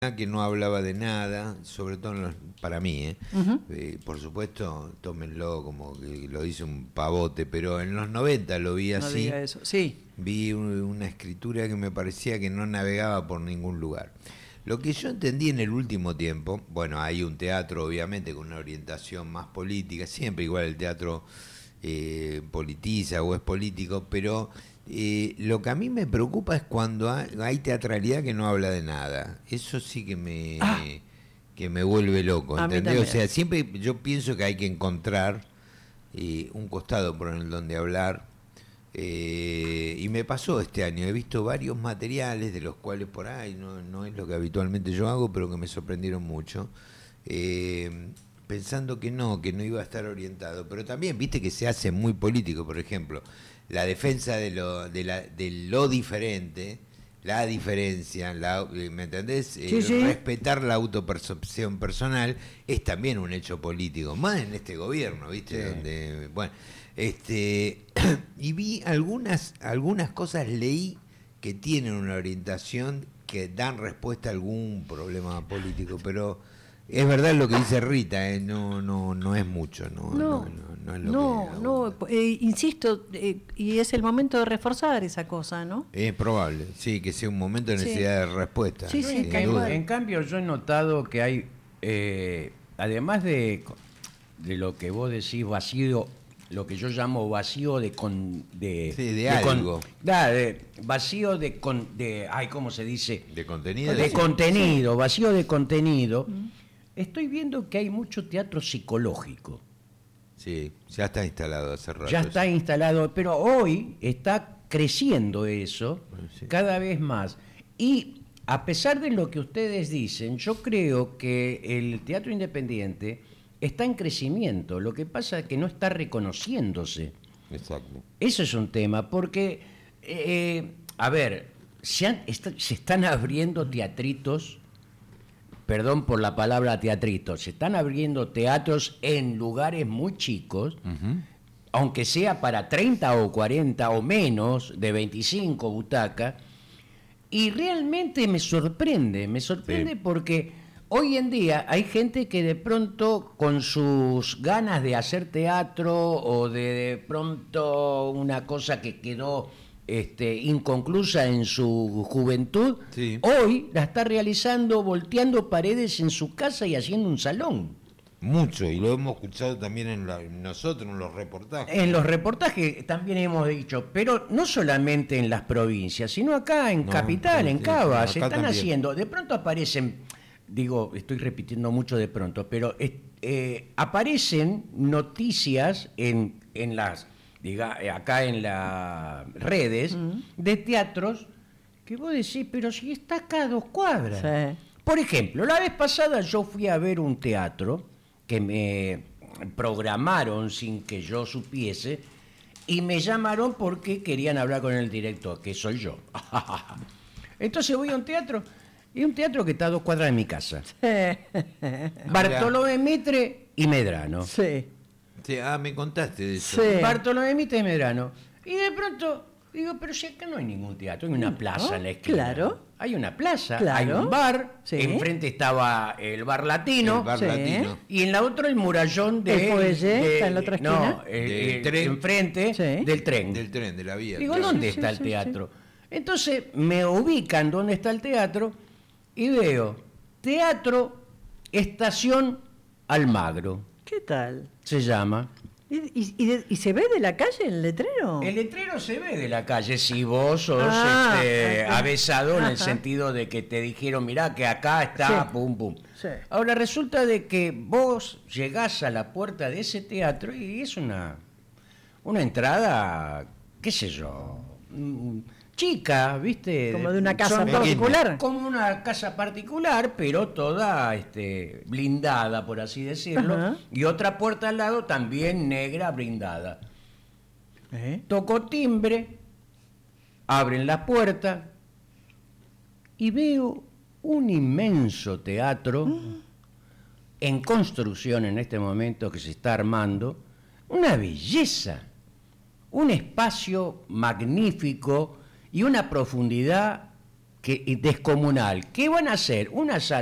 que no hablaba de nada, sobre todo para mí, ¿eh? Por supuesto, tómenlo como que lo dice un pavote, pero en los 90 lo vi No así. diga eso. Sí. Vi una escritura que me parecía que no navegaba por ningún lugar. Lo que yo entendí en el último tiempo, bueno, hay un teatro obviamente con una orientación más política, siempre igual el teatro politiza o es político, pero lo que a mí me preocupa es cuando hay teatralidad que no habla de nada. Eso sí que me vuelve loco, ¿entendés? O sea, siempre yo pienso que hay que encontrar un costado por el donde hablar. Y me pasó este año, he visto varios materiales de los cuales por ahí no es lo que habitualmente yo hago, pero que me sorprendieron mucho, pensando que no iba a estar orientado, pero también viste que se hace muy político. Por ejemplo, la defensa de lo diferente, la diferencia, ¿me entendés? Sí. Respetar la autopercepción personal es también un hecho político, más en este gobierno, ¿viste? Sí. Donde, bueno, y vi algunas cosas, leí que tienen una orientación que dan respuesta a algún problema político, pero es verdad lo que dice Rita, no es mucho, no es lo que insisto, y es el momento de reforzar esa cosa, ¿no? Es probable, sí, que sea un momento de necesidad de respuesta. Sí, en cambio yo he notado que hay, además de lo que vos decís, vacío, lo que yo llamo vacío vacío ¿cómo se dice? De contenido. De contenido, vacío de contenido. Estoy viendo que hay mucho teatro psicológico. Sí, ya está instalado hace rato. Ya está instalado, pero hoy está creciendo eso cada vez más. Y a pesar de lo que ustedes dicen, yo creo que el teatro independiente está en crecimiento. Lo que pasa es que no está reconociéndose. Exacto. Eso es un tema, porque, se están abriendo teatritos. Perdón por la palabra teatrito, se están abriendo teatros en lugares muy chicos, aunque sea para 30 o 40 o menos, de 25 butacas, y realmente me sorprende porque hoy en día hay gente que de pronto con sus ganas de hacer teatro o de pronto una cosa que quedó inconclusa en su juventud, hoy la está realizando volteando paredes en su casa y haciendo un salón. Mucho, y lo hemos escuchado también nosotros en los reportajes. En los reportajes también hemos dicho, pero no solamente en las provincias, sino acá en Capital, en Cava, se están haciendo. De pronto aparecen, estoy repitiendo mucho de pronto, pero aparecen noticias en las acá en las redes de teatros que vos decís, pero si está acá a 2 cuadras. Sí. Por ejemplo, la vez pasada yo fui a ver un teatro que me programaron sin que yo supiese y me llamaron porque querían hablar con el director, que soy yo. Entonces voy a un teatro, y un teatro que está a 2 cuadras de mi casa. Bartolomé Mitre y Medrano. Sí. Sí, me contaste de eso. Sí. Bartolomé Mitre y Medrano. Y de pronto digo, pero si acá no hay ningún teatro, hay una plaza en la esquina. Claro. Hay una plaza, claro. Hay un bar, sí. Enfrente estaba el bar latino. El bar latino. Y en la otra el murallón el fuelle, está en la otra esquina. No, el tren, enfrente del tren. Del tren, de la vía. Digo, ¿dónde está el teatro? Entonces me ubican dónde está el teatro y veo Teatro Estación Almagro. ¿Qué tal? Se llama. ¿Y se ve de la calle el letrero? El letrero se ve de la calle si vos sos avesado en el sentido de que te dijeron, mirá que acá está, pum, pum. Sí. Ahora resulta de que vos llegás a la puerta de ese teatro y es una entrada, qué sé yo, chica, ¿viste? Como de una casa particular. Como una casa particular, pero toda blindada, por así decirlo. Y otra puerta al lado también negra, blindada. Toco timbre, abren la puerta y veo un inmenso teatro en construcción en este momento que se está armando. Una belleza, un espacio magnífico y una profundidad descomunal. ¿Qué van a hacer? Una sala